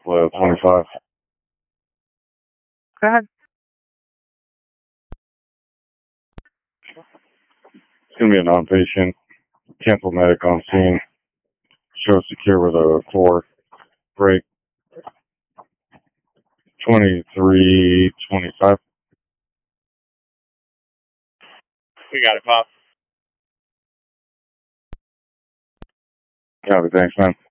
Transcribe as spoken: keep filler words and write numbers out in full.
uh, twenty-five. Go ahead. It's going to be a non-patient. Cancel medic on scene. Show secure with a four. Break. twenty-three twenty-five. We got it, Pop. Yeah, thanks, man.